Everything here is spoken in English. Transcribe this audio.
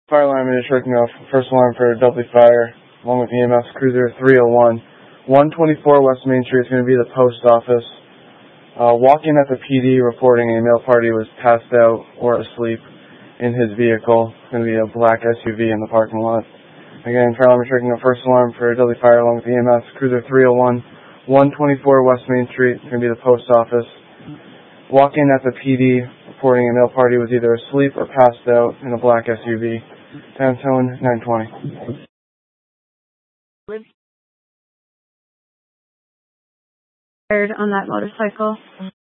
Fire alarm is shaking off. First alarm for Dudley Fire, along with EMS Cruiser 301. 124 West Main Street is going to be the post office. Walking at the PD reporting a male party was passed out or asleep in his vehicle. It's going to be a black SUV in the parking lot. Again, fire alarm is shaking off. First alarm for Dudley Fire, along with EMS Cruiser 301. 124 West Main Street is going to be the post office. Walking at the PD reporting a male party was either asleep or passed out in a black SUV. Pantone 920. On that motorcycle.